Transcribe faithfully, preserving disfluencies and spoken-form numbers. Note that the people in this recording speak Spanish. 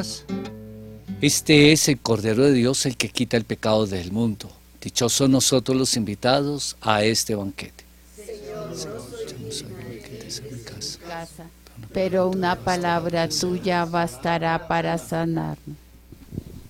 paz. Este es el Cordero de Dios, el que quita el pecado del mundo. Dichosos nosotros los invitados a este banquete. Señor, yo no soy banquete, es en mi casa. Casa, pero una palabra tuya bastará para sanarme.